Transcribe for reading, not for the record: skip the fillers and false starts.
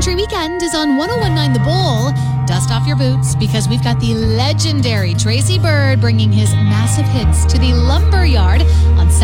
Country Weekend is on 101.9 The Bowl. Dust off your boots because we've got the legendary Tracy Bird bringing his massive hits to the Lumberyard on